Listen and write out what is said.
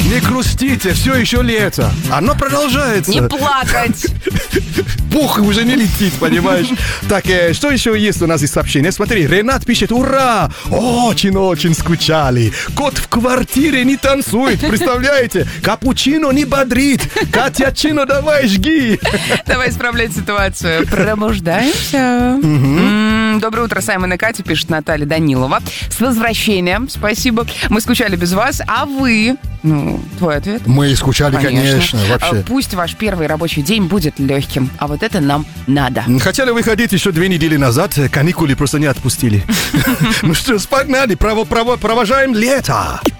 Не грустите, все еще лето. Оно продолжается. Не плакать. Пух уже не летит, понимаешь? Так, что еще есть у нас из сообщений? Смотри, Ренат пишет: ура! Очень-очень скучали. Кот в квартире не танцует, представляете? Капучино не бодрит. Катячино, давай жги. Давай исправлять ситуацию. Пробуждаемся. Доброе утро, Саймон и Катя, пишет Наталья Данилова. С возвращением, спасибо. Мы скучали без вас, а вы? Ну, твой ответ? Мы скучали, конечно, вообще. Пусть ваш первый рабочий день будет легким, а вот это нам надо. Хотели выходить еще 2 недели назад, каникулы просто не отпустили. Ну что ж, погнали, провожаем лето.